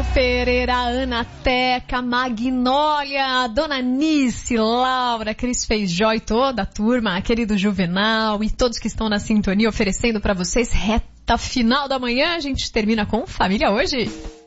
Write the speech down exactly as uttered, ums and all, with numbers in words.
Ju Pereira, Ana Teca, Magnólia, Dona Nice, Laura, Cris Feijó e toda a turma, querido Juvenal e todos que estão na sintonia oferecendo para vocês reta final da manhã. A gente termina com Família Hoje.